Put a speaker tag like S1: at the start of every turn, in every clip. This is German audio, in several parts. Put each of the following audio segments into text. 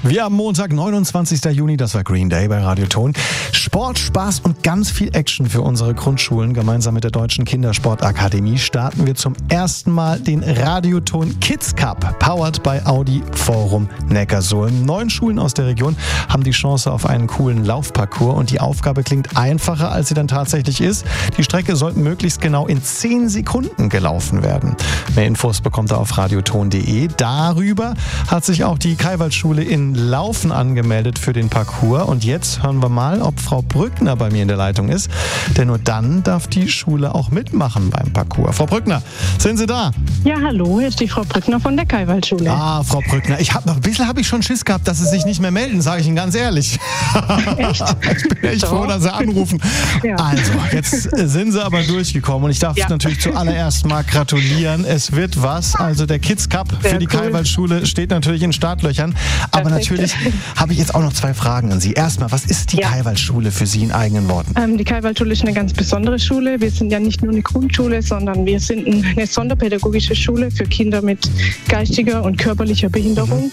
S1: Wir haben Montag, 29. Juni, das war Green Day bei Radioton. Sport, Spaß und ganz viel Action für unsere Grundschulen. Gemeinsam mit der Deutschen Kindersportakademie starten wir zum ersten Mal den Radioton Kids Cup, powered by Audi Forum Neckarsulm. 9 Schulen aus der Region haben die Chance auf einen coolen Laufparcours und die Aufgabe klingt einfacher, als sie dann tatsächlich ist. Die Strecke soll möglichst genau in 10 Sekunden gelaufen werden. Mehr Infos bekommt ihr auf radioton.de. Darüber hat sich auch die Kaiwaldschule in Laufen angemeldet für den Parcours. Und jetzt hören wir mal, ob Frau Brückner bei mir in der Leitung ist. Denn nur dann darf die Schule auch mitmachen beim Parcours. Frau Brückner, sind Sie da?
S2: Ja, hallo, hier ist die Frau Brückner von der Kaiwaldschule.
S1: Ah, Frau Brückner, ein bisschen habe ich schon Schiss gehabt, dass Sie sich nicht mehr melden, sage ich Ihnen ganz ehrlich.
S2: Echt?
S1: Ich bin echt froh, dass Sie anrufen.
S2: Ja.
S1: Also, jetzt sind Sie aber durchgekommen und ich darf natürlich zuallererst mal gratulieren. Es wird was. Also der Kids Cup für die Kaiwaldschule steht natürlich in Startlöchern. Aber natürlich habe ich jetzt auch noch 2 Fragen an Sie. Erstmal, was ist die Kaiwaldschule für Sie in eigenen Worten?
S2: Die Kaiwaldschule ist eine ganz besondere Schule. Wir sind ja nicht nur eine Grundschule, sondern wir sind eine sonderpädagogische Schule für Kinder mit geistiger und körperlicher Behinderung.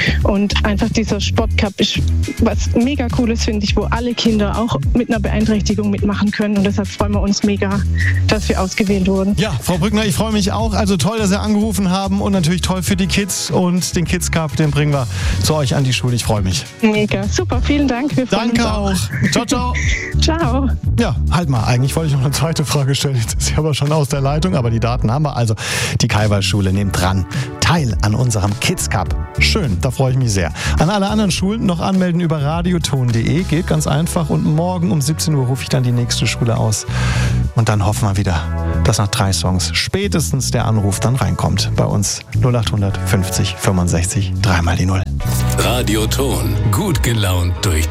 S2: Und einfach dieser Sportcup ist was mega Cooles, finde ich, wo alle Kinder auch mit einer Beeinträchtigung mitmachen können. Und deshalb freuen wir uns mega, dass wir ausgewählt wurden.
S1: Ja, Frau Brückner, ich freue mich auch. Also toll, dass Sie angerufen haben und natürlich toll für die Kids. Und den Kids Cup, den bringen wir zu euch an die Schule. Ich freue mich.
S2: Mega, super, vielen Dank. Wir freuen
S1: Danke
S2: uns
S1: auch. Ciao, ciao.
S2: Ciao.
S1: Ja, halt mal. Eigentlich wollte ich noch eine zweite Frage stellen. Jetzt ist sie aber schon aus der Leitung, aber die Daten haben wir. Also, die Kaiwaldschule nimmt dran teil an unserem Kids Cup. Schön, da freue ich mich sehr. An alle anderen Schulen noch anmelden über radioton.de. Geht ganz einfach. Und morgen um 17 Uhr rufe ich dann die nächste Schule aus. Und dann hoffen wir wieder, dass nach 3 Songs spätestens der Anruf dann reinkommt. Bei uns 0800 50 65 3 mal die 0.
S3: Radioton. Gut gelaunt durch